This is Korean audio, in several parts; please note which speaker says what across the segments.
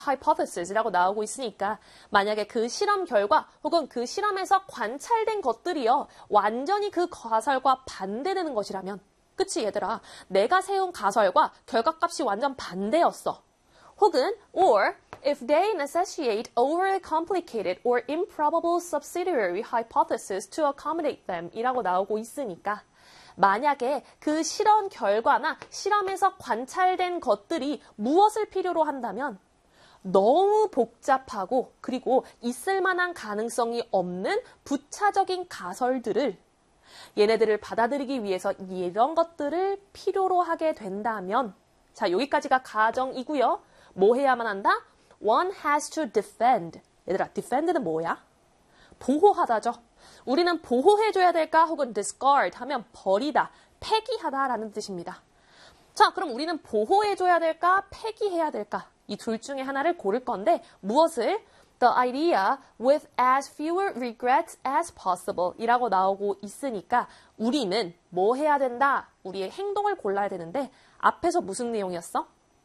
Speaker 1: hypothesis라고 나오고 있으니까 만약에 그 실험 결과 혹은 그 실험에서 관찰된 것들이요. 완전히 그 가설과 반대되는 것이라면 그치 얘들아. 내가 세운 가설과 결과값이 완전 반대였어. 혹은 or if they necessitate overly complicated or improbable subsidiary hypothesis to accommodate them 이라고 나오고 있으니까 만약에 그 실험 결과나 실험에서 관찰된 것들이 무엇을 필요로 한다면 너무 복잡하고 그리고 있을 만한 가능성이 없는 부차적인 가설들을 얘네들을 받아들이기 위해서 이런 것들을 필요로 하게 된다면 자 여기까지가 가정이고요. 뭐 해야만 한다? One has to defend. 얘들아 defend는 뭐야? 보호하다죠. 우리는 보호해줘야 될까 혹은 discard 하면 버리다, 폐기하다라는 뜻입니다. 자 그럼 우리는 보호해줘야 될까 폐기해야 될까? 이 둘 중에 하나를 고를 건데 무엇을? The idea with as fewer regrets as possible 이라고 나오고 있으니까 우리는 뭐 해야 된다? 우리의 행동을 골라야 되는데 앞에서 무슨 내용이었어?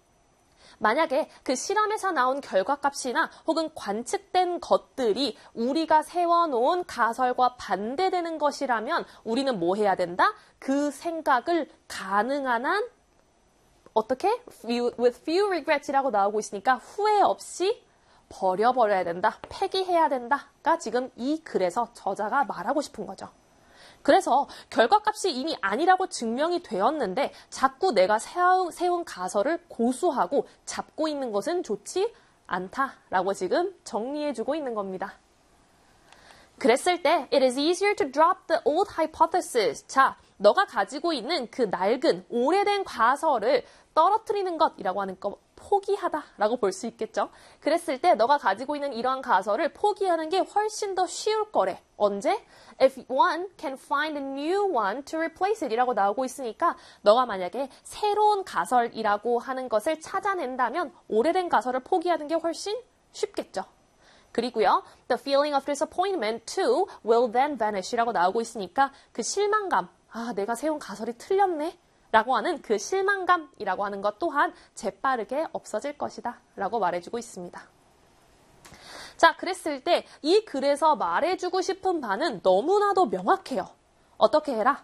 Speaker 1: 만약에 그 실험에서 나온 결과값이나 혹은 관측된 것들이 우리가 세워놓은 가설과 반대되는 것이라면 우리는 뭐 해야 된다? 그 생각을 가능한 한 어떻게? With few regrets이라고 나오고 있으니까 후회 없이 버려버려야 된다. 폐기해야 된다가 지금 이 글에서 저자가 말하고 싶은 거죠. 그래서 결과값이 이미 아니라고 증명이 되었는데 자꾸 내가 세운 가설을 고수하고 잡고 있는 것은 좋지 않다라고 지금 정리해주고 있는 겁니다. 그랬을 때 it is easier to drop the old hypothesis. 자, 너가 가지고 있는 그 낡은 오래된 가설을 떨어뜨리는 것이라고 하는 거 포기하다라고 볼 수 있겠죠. 그랬을 때 너가 가지고 있는 이러한 가설을 포기하는 게 훨씬 더 쉬울 거래. 언제? If one can find a new one to replace it 이라고 나오고 있으니까 너가 만약에 새로운 가설이라고 하는 것을 찾아낸다면 오래된 가설을 포기하는 게 훨씬 쉽겠죠. 그리고요. The feeling of disappointment too will then vanish 이라고 나오고 있으니까 그 실망감, 아 내가 세운 가설이 틀렸네 라고 하는 그 실망감이라고 하는 것 또한 재빠르게 없어질 것이다 라고 말해주고 있습니다. 자, 그랬을 때 이 글에서 말해주고 싶은 바는 너무나도 명확해요. 어떻게 해라?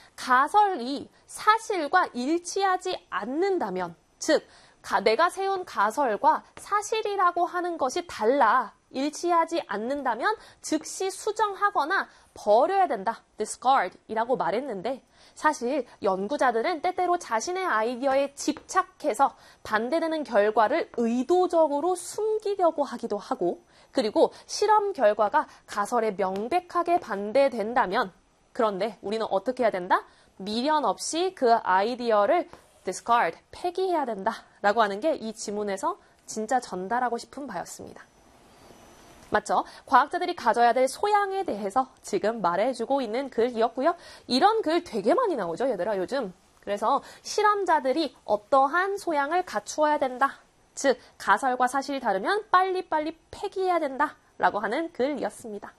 Speaker 1: 가설이 사실과 일치하지 않는다면, 즉 내가 세운 가설과 사실이라고 하는 것이 달라 일치하지 않는다면 즉시 수정하거나 버려야 된다. discard 이라고 말했는데 사실 연구자들은 때때로 자신의 아이디어에 집착해서 반대되는 결과를 의도적으로 숨기려고 하기도 하고 그리고 실험 결과가 가설에 명백하게 반대된다면 그런데 우리는 어떻게 해야 된다? 미련 없이 그 아이디어를 discard, 폐기해야 된다라고 하는 게 이 지문에서 진짜 전달하고 싶은 바였습니다. 맞죠? 과학자들이 가져야 될 소양에 대해서 지금 말해주고 있는 글이었고요. 이런 글 되게 많이 나오죠, 얘들아, 요즘. 그래서 실험자들이 어떠한 소양을 갖추어야 된다. 즉, 가설과 사실이 다르면 빨리빨리 폐기해야 된다라고 하는 글이었습니다.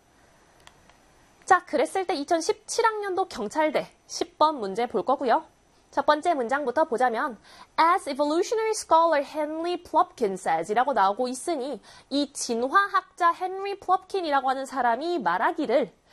Speaker 1: 자, 그랬을 때 2017학년도 경찰대 10번 문제 볼 거고요. 첫 번째 문장부터 보자면 As evolutionary scholar Henry Plopkin says 이라고 나오고 있으니 이 진화학자 헨리 플롭킨이라고 하는 사람이 말하기를